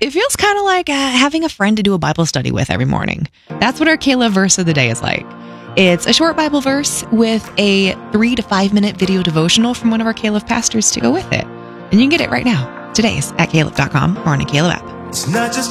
It feels kind of like having a friend to do a Bible study with every morning. That's what our Kayla verse of the day is like. It's a short Bible verse with a 3 to 5 minute video devotional from one of our Caleb pastors to go with it. And you can get it right now. Today's at caleb.com or on a Caleb app. It's not just